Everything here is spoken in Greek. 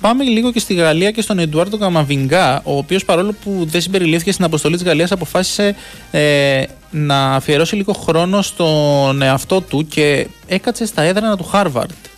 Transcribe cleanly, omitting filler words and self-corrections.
πάμε λίγο και στη Γαλλία και στον Εντουάρντο Καμαβινγκά, ο οποίος παρόλο που δεν συμπεριλήφθηκε στην αποστολή της Γαλλίας, αποφάσισε να αφιερώσει λίγο χρόνο στον εαυτό του και έκατσε στα έδρανα του Χάρβαρντ.